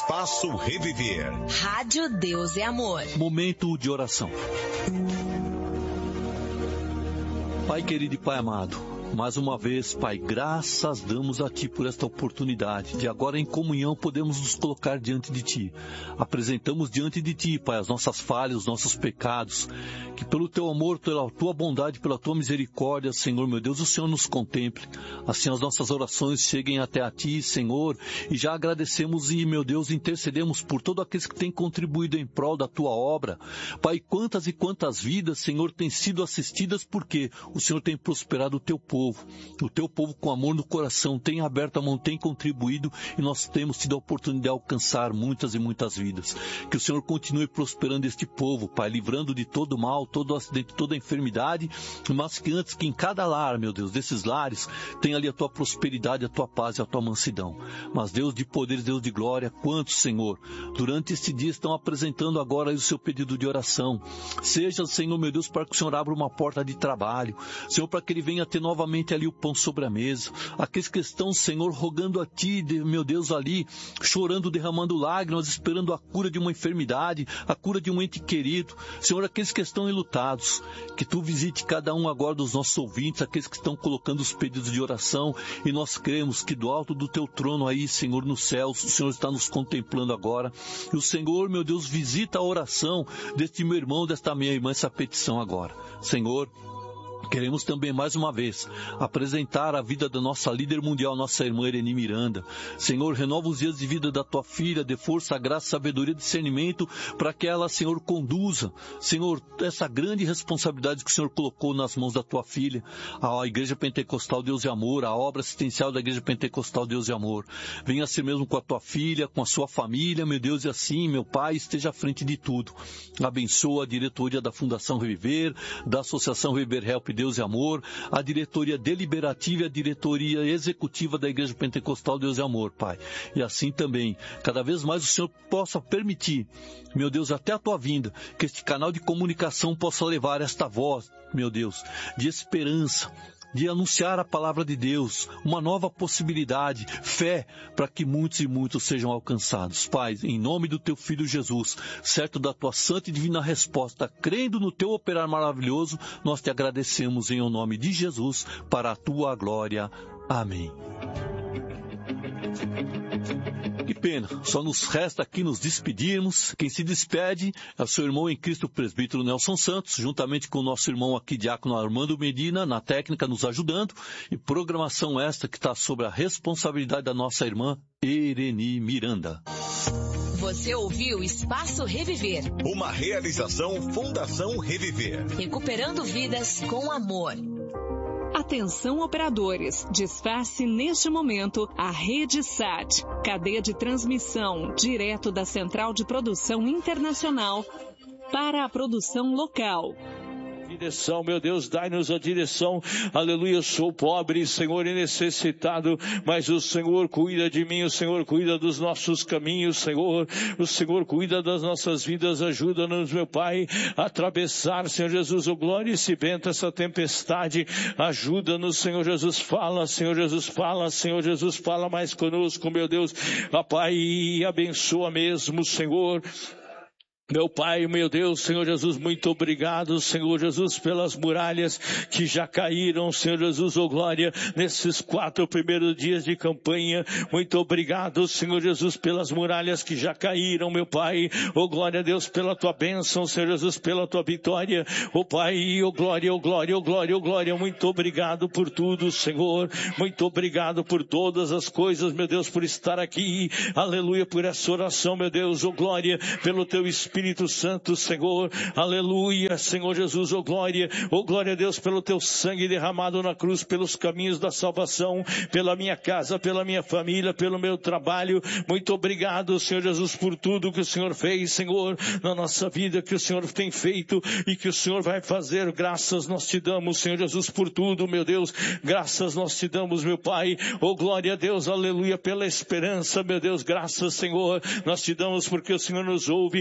Espaço Reviver. Rádio Deus é Amor. Momento de oração. Pai querido e Pai amado, mais uma vez, Pai, graças damos a Ti por esta oportunidade de agora em comunhão podemos nos colocar diante de Ti. Apresentamos diante de Ti, Pai, as nossas falhas, os nossos pecados, que pelo Teu amor, pela Tua bondade, pela Tua misericórdia, Senhor, meu Deus, o Senhor nos contemple. Assim as nossas orações cheguem até a Ti, Senhor, e já agradecemos e, meu Deus, intercedemos por todos aqueles que têm contribuído em prol da Tua obra. Pai, quantas e quantas vidas, Senhor, têm sido assistidas porque o Senhor tem prosperado o Teu povo. O Teu povo com amor no coração tem aberto a mão, tem contribuído e nós temos tido a oportunidade de alcançar muitas e muitas vidas. Que o Senhor continue prosperando este povo, Pai, livrando de todo mal, todo acidente, toda enfermidade, mas que antes que em cada lar, meu Deus, desses lares, tenha ali a Tua prosperidade, a Tua paz e a Tua mansidão. Mas Deus de poder, Deus de glória, quantos, Senhor, durante este dia estão apresentando agora o seu pedido de oração. Seja, Senhor, meu Deus, para que o Senhor abra uma porta de trabalho, Senhor, para que ele venha ter novamente ali o pão sobre a mesa. Aqueles que estão, Senhor, rogando a Ti, meu Deus, ali, chorando, derramando lágrimas, esperando a cura de uma enfermidade, a cura de um ente querido. Senhor, aqueles que estão enlutados, que Tu visite cada um agora dos nossos ouvintes, aqueles que estão colocando os pedidos de oração, e nós cremos que do alto do Teu trono aí, Senhor, nos céus, o Senhor está nos contemplando agora. E o Senhor, meu Deus, visita a oração deste meu irmão, desta minha irmã, essa petição agora. Senhor, queremos também, mais uma vez, apresentar a vida da nossa líder mundial, nossa irmã Ireni Miranda. Senhor, renova os dias de vida da Tua filha, dê força, graça, sabedoria e discernimento para que ela, Senhor, conduza, Senhor, essa grande responsabilidade que o Senhor colocou nas mãos da Tua filha, a Igreja Pentecostal Deus e Amor, a obra assistencial da Igreja Pentecostal Deus e Amor. Venha ser mesmo com a Tua filha, com a sua família, meu Deus, e assim, meu Pai, esteja à frente de tudo. Abençoa a diretoria da Fundação Reviver, da Associação Reviver Help Deus e Amor, a diretoria deliberativa e a diretoria executiva da Igreja Pentecostal Deus e Amor, Pai. E assim também, cada vez mais o Senhor possa permitir, meu Deus, até a Tua vinda, que este canal de comunicação possa levar esta voz, meu Deus, de esperança, de anunciar a palavra de Deus, uma nova possibilidade, fé, para que muitos e muitos sejam alcançados. Pai, em nome do Teu Filho Jesus, certo da Tua santa e divina resposta, crendo no Teu operar maravilhoso, nós Te agradecemos em o nome de Jesus, para a Tua glória. Amém. Que pena, só nos resta aqui nos despedirmos. Quem se despede é o seu irmão em Cristo, presbítero Nelson Santos, juntamente com o nosso irmão aqui, diácono Armando Medina, na técnica, nos ajudando, e programação esta que está sob a responsabilidade da nossa irmã Ireni Miranda. Você ouviu Espaço Reviver. Uma realização Fundação Reviver. Recuperando vidas com amor. Atenção operadores, desface neste momento a Rede SAT, cadeia de transmissão direto da Central de Produção Internacional para a produção local. Direção, meu Deus, dai-nos a direção, aleluia. Eu sou pobre, Senhor, e necessitado, mas o Senhor cuida de mim, o Senhor cuida dos nossos caminhos, Senhor, o Senhor cuida das nossas vidas, ajuda-nos, meu Pai, a atravessar, Senhor Jesus, o glória, esse vento, essa tempestade, ajuda-nos, Senhor Jesus, fala, Senhor Jesus, fala, Senhor Jesus, fala mais conosco, meu Deus, Pai, e abençoa mesmo, Senhor. Meu Pai, meu Deus, Senhor Jesus, muito obrigado, Senhor Jesus, pelas muralhas que já caíram, Senhor Jesus, oh glória, nesses 4 primeiros dias de campanha. Muito obrigado, Senhor Jesus, pelas muralhas que já caíram, meu Pai. Oh glória a Deus, pela Tua bênção, Senhor Jesus, pela Tua vitória. Oh Pai, oh glória, oh glória, oh glória, oh glória. Muito obrigado por tudo, Senhor. Muito obrigado por todas as coisas, meu Deus, por estar aqui. Aleluia, por essa oração, meu Deus, oh glória, pelo Teu Espírito Santo, Senhor, aleluia, Senhor Jesus, oh glória a Deus, pelo Teu sangue derramado na cruz, pelos caminhos da salvação, pela minha casa, pela minha família, pelo meu trabalho. Muito obrigado, Senhor Jesus, por tudo que o Senhor fez, Senhor, na nossa vida, que o Senhor tem feito e que o Senhor vai fazer. Graças nós Te damos, Senhor Jesus, por tudo, meu Deus, graças nós Te damos, meu Pai, oh glória a Deus, aleluia, pela esperança, meu Deus, graças, Senhor, nós Te damos porque o Senhor nos ouve, oh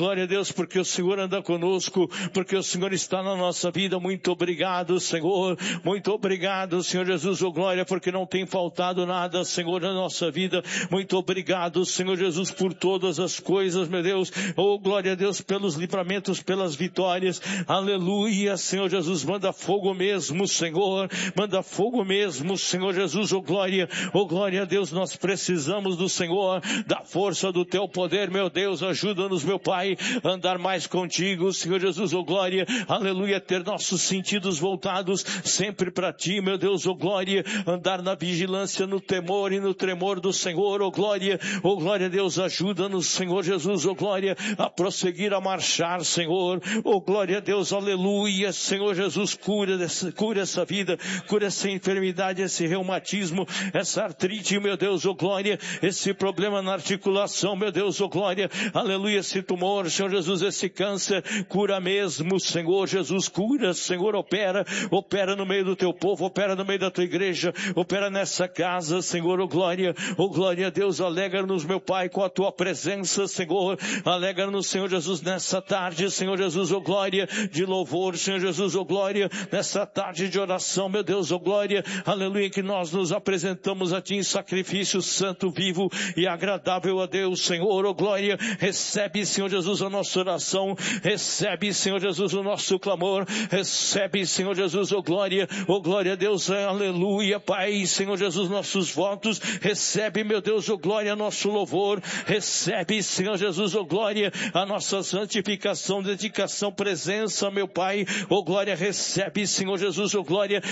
glória a Deus, porque o Senhor anda conosco, porque o Senhor está na nossa vida. Muito obrigado, Senhor. Muito obrigado, Senhor Jesus, glória, porque não tem faltado nada, Senhor, na nossa vida. Muito obrigado, Senhor Jesus, por todas as coisas, meu Deus. Glória a Deus, pelos livramentos, pelas vitórias. Aleluia, Senhor Jesus, manda fogo mesmo, Senhor. Manda fogo mesmo, Senhor Jesus, glória a Deus, nós precisamos do Senhor, da força do teu poder, meu Deus. Ajuda-nos, meu Pai, a andar mais contigo, Senhor Jesus, glória, aleluia, ter nossos sentidos voltados sempre para ti, meu Deus, glória, andar na vigilância, no temor e no tremor do Senhor, glória a Deus. Ajuda-nos, Senhor Jesus, glória, a prosseguir, a marchar, Senhor, glória a Deus, aleluia, Senhor Jesus, cura essa vida, cura essa enfermidade, esse reumatismo, essa artrite, meu Deus, glória, esse problema na articulação, meu Deus, glória, aleluia, esse tumor, Senhor Jesus, esse câncer, cura mesmo, Senhor Jesus, cura, Senhor, opera no meio do teu povo, opera no meio da tua igreja, opera nessa casa, Senhor, glória a Deus. Alegra-nos, meu Pai, com a tua presença, Senhor. Alegra-nos, Senhor Jesus, nessa tarde, Senhor Jesus, glória, de louvor, Senhor Jesus, glória, nessa tarde de oração, meu Deus, glória, aleluia, que nós nos apresentamos a ti em sacrifício santo, vivo e agradável a Deus, Senhor, glória. Recebe, Senhor Jesus, a nossa oração, recebe, Senhor Jesus, o nosso clamor, recebe, Senhor Jesus, glória a Deus, aleluia, Pai, Senhor Jesus, nossos votos, recebe, meu Deus, glória, nosso louvor, recebe, Senhor Jesus, glória, a nossa santificação, dedicação, presença, meu Pai, glória, recebe, Senhor Jesus, glória.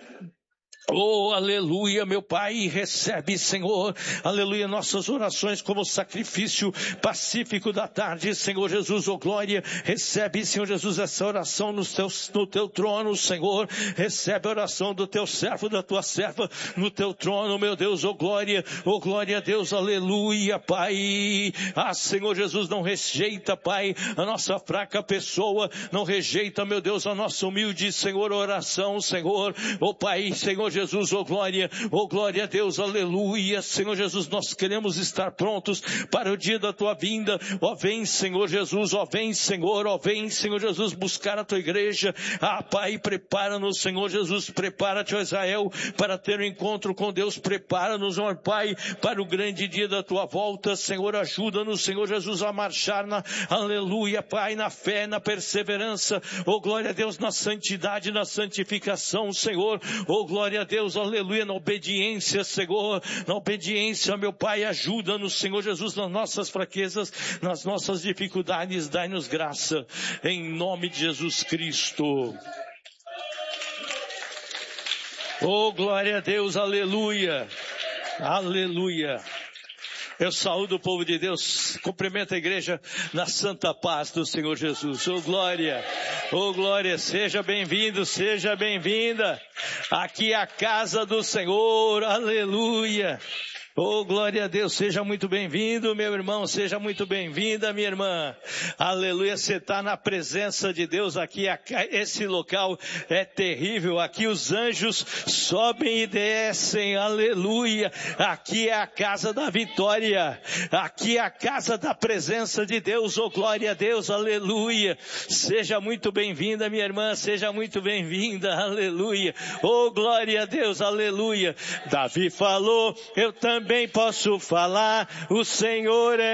Aleluia, meu Pai, recebe, Senhor, aleluia, nossas orações como sacrifício pacífico da tarde, Senhor Jesus, glória, recebe, Senhor Jesus, essa oração no teu trono, Senhor, recebe a oração do teu servo, da tua serva, no teu trono, meu Deus, glória a Deus, aleluia, Pai. Senhor Jesus, não rejeita, Pai, a nossa fraca pessoa, não rejeita, meu Deus, a nossa humilde, Senhor, oração, Senhor, Pai, Senhor Jesus, glória a Deus, aleluia, Senhor Jesus, nós queremos estar prontos para o dia da tua vinda, vem, Senhor Jesus, vem, Senhor Jesus, buscar a tua igreja, Pai, prepara-nos, Senhor Jesus, prepara-te, ó Israel, para ter um encontro com Deus, prepara-nos, ó Pai, para o grande dia da tua volta, Senhor, ajuda-nos, Senhor Jesus, a marchar aleluia, Pai, na fé, na perseverança, glória a Deus, na santidade, na santificação, Senhor, glória a Deus, aleluia, na obediência, Senhor, na obediência, meu Pai, ajuda-nos, Senhor Jesus, nas nossas fraquezas, nas nossas dificuldades, dai-nos graça, em nome de Jesus Cristo. Glória a Deus, aleluia, aleluia. Eu saúdo o povo de Deus, cumprimento a igreja na santa paz do Senhor Jesus. Glória, seja bem-vindo, seja bem-vinda. Aqui é a casa do Senhor, aleluia. Glória a Deus, seja muito bem-vindo, meu irmão, seja muito bem-vinda, minha irmã. Aleluia, você está na presença de Deus aqui, esse local é terrível, aqui os anjos sobem e descem, aleluia. Aqui é a casa da vitória, aqui é a casa da presença de Deus, glória a Deus, aleluia. Seja muito bem-vinda, minha irmã, seja muito bem-vinda, aleluia. Glória a Deus, aleluia. Davi falou, eu também posso falar, o Senhor é